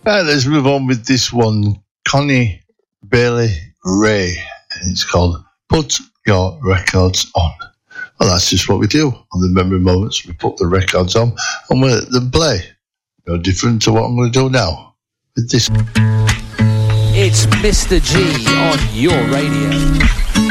Right, let's move on with this one. Connie Bailey Ray, and it's called Put Your Records On. Well, that's just what we do on the Memory Moments. We put the records on and we let them play. No different to what I'm going to do now with this. It's Mr. G on your radio.